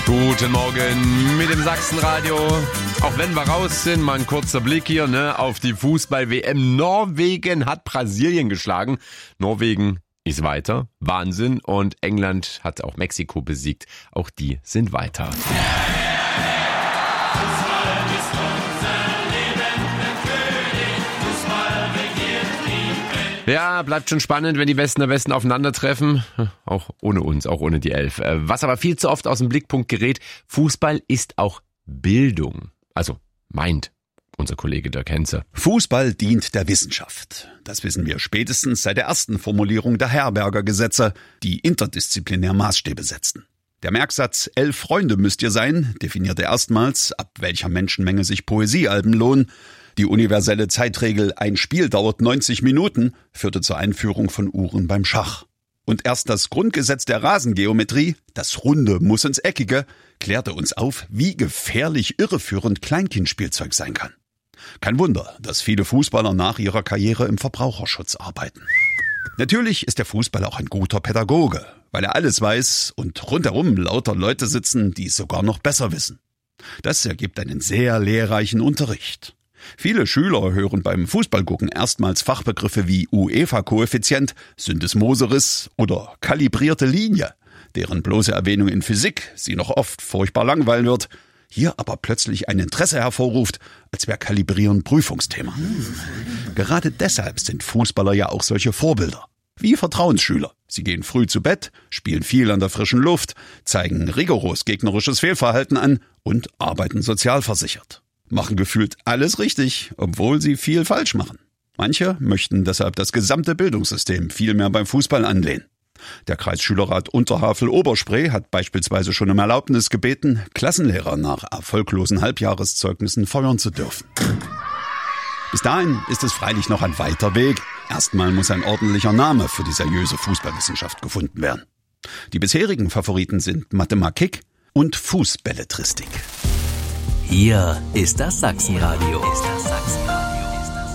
Guten Morgen mit dem Sachsenradio. Auch wenn wir raus sind, mal ein kurzer Blick hier auf die Fußball-WM. Norwegen hat Brasilien geschlagen. Norwegen ist weiter. Wahnsinn. Und England hat auch Mexiko besiegt. Auch die sind weiter. Ja, bleibt schon spannend, wenn die Besten der Besten aufeinandertreffen. Auch ohne uns, auch ohne die Elf. Was aber viel zu oft aus dem Blickpunkt gerät, Fußball ist auch Bildung. Also meint unser Kollege Dirk Henze. Fußball dient der Wissenschaft. Das wissen wir spätestens seit der ersten Formulierung der Herberger Gesetze, die interdisziplinär Maßstäbe setzten. Der Merksatz 11 Freunde müsst ihr sein definierte erstmals, ab welcher Menschenmenge sich Poesiealben lohnen. Die universelle Zeitregel ein Spiel dauert 90 Minuten führte zur Einführung von Uhren beim Schach. Und erst das Grundgesetz der Rasengeometrie, das Runde muss ins Eckige, klärte uns auf, wie gefährlich irreführend Kleinkindspielzeug sein kann. Kein Wunder, dass viele Fußballer nach ihrer Karriere im Verbraucherschutz arbeiten. Natürlich ist der Fußball auch ein guter Pädagoge, weil er alles weiß und rundherum lauter Leute sitzen, die es sogar noch besser wissen. Das ergibt einen sehr lehrreichen Unterricht. Viele Schüler hören beim Fußballgucken erstmals Fachbegriffe wie UEFA-Koeffizient, Syndesmoseriss oder kalibrierte Linie, deren bloße Erwähnung in Physik sie noch oft furchtbar langweilen wird, hier aber plötzlich ein Interesse hervorruft, als wäre Kalibrieren Prüfungsthema. Gerade deshalb sind Fußballer ja auch solche Vorbilder. Wie Vertrauensschüler. Sie gehen früh zu Bett, spielen viel an der frischen Luft, zeigen rigoros gegnerisches Fehlverhalten an und arbeiten sozialversichert. Machen gefühlt alles richtig, obwohl sie viel falsch machen. Manche möchten deshalb das gesamte Bildungssystem viel mehr beim Fußball anlehnen. Der Kreisschülerrat Unterhavel-Oberspree hat beispielsweise schon um Erlaubnis gebeten, Klassenlehrer nach erfolglosen Halbjahreszeugnissen feuern zu dürfen. Bis dahin ist es freilich noch ein weiter Weg. Erstmal muss ein ordentlicher Name für die seriöse Fußballwissenschaft gefunden werden. Die bisherigen Favoriten sind Mathematik und Fußballetristik. Hier ist das Sachsenradio.